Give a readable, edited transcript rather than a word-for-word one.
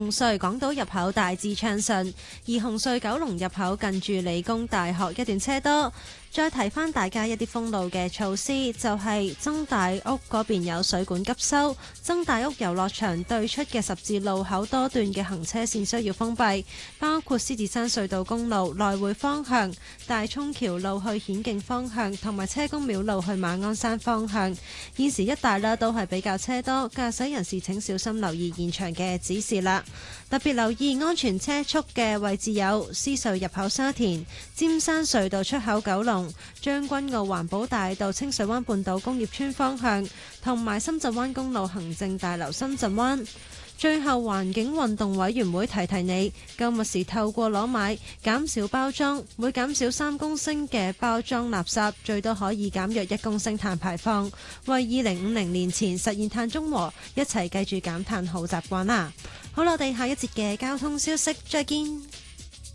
紅隧港島入口大致暢順，而紅隧九龍入口近住理工大學一段車多。再提翻大家一啲封路嘅措施，就係曾大屋嗰邊有水管急修，曾大屋遊樂場對出嘅十字路口多段嘅行車線需要封閉，包括獅子山隧道公路來回方向、大涌橋路去顯徑方向同埋車公廟路去馬鞍山方向。現時一帶啦都係比較車多，駕駛人士請小心留意現場嘅指示啦。特別留意安全車速嘅位置有獅隧入口沙田、尖山隧道出口九龍、將軍澳環保大道清水灣半島工業村方向，同埋深圳灣公路行政大樓深圳灣。最後，環境運動委員會提提你，購物時透過攞買減少包裝，每減少3公升嘅包裝垃圾，最多可以減約1公升碳排放，為2050年前實現碳中和，一齊繼續減碳好習慣啦！好啦，我哋下一節嘅交通消息再見。